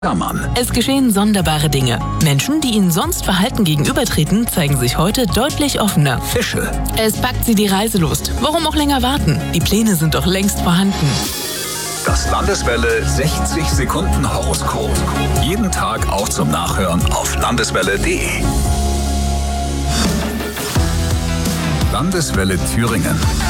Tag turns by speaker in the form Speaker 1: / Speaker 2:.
Speaker 1: Mann.
Speaker 2: Es geschehen sonderbare Dinge. Menschen, die ihnen sonst verhalten gegenübertreten, zeigen sich heute deutlich offener.
Speaker 1: Fische.
Speaker 2: Es packt sie die Reiselust. Warum auch länger warten? Die Pläne sind doch längst vorhanden.
Speaker 1: Das Landeswelle 60 Sekunden Horoskop. Jeden Tag auch zum Nachhören auf landeswelle.de. Landeswelle Thüringen.